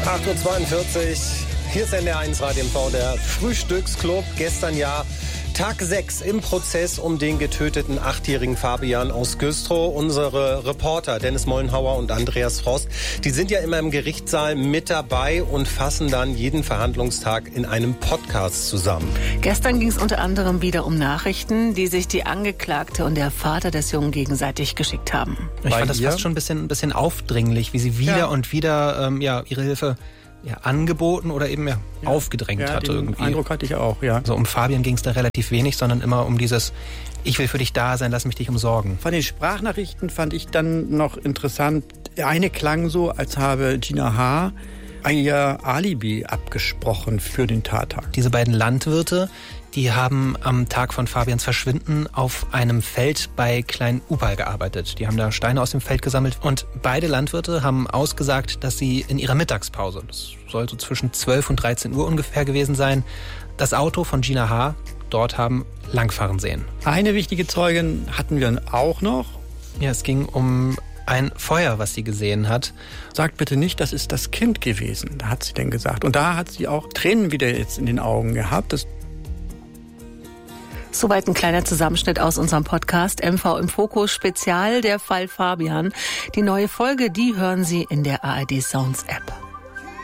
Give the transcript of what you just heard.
8:42 Uhr, hier ist NDR1 Radio MV, der Frühstücksclub. Gestern ja Tag 6 im Prozess um den getöteten 8-jährigen Fabian aus Güstrow. Unsere Reporter Dennis Mollenhauer und Andreas Frost, die sind ja immer im Gerichtssaal mit dabei und fassen dann jeden Verhandlungstag in einem Podcast zusammen. Gestern ging es unter anderem wieder um Nachrichten, die sich die Angeklagte und der Vater des Jungen gegenseitig geschickt haben. Ich fand das fast schon ein bisschen aufdringlich, wie sie wieder und wieder ihre Hilfe angeboten oder eben aufgedrängt hat irgendwie. Den Eindruck hatte ich auch, ja. Also um Fabian ging es da relativ wenig, sondern immer um dieses, ich will für dich da sein, lass mich dich umsorgen. Von den Sprachnachrichten fand ich dann noch interessant, eine klang so, als habe Gina H. ihr Alibi abgesprochen für den Tattag. Diese beiden Landwirte, die haben am Tag von Fabians Verschwinden auf einem Feld bei Klein Upal gearbeitet. Die haben da Steine aus dem Feld gesammelt und beide Landwirte haben ausgesagt, dass sie in ihrer Mittagspause, das soll so zwischen 12 und 13 Uhr ungefähr gewesen sein, das Auto von Gina H. dort haben langfahren sehen. Eine wichtige Zeugin hatten wir auch noch. Ja, es ging um ein Feuer, was sie gesehen hat. Sagt bitte nicht, das ist das Kind gewesen, hat sie denn gesagt. Und da hat sie auch Tränen wieder jetzt in den Augen gehabt. Soweit ein kleiner Zusammenschnitt aus unserem Podcast MV im Fokus Spezial, der Fall Fabian. Die neue Folge, die hören Sie in der ARD Sounds App.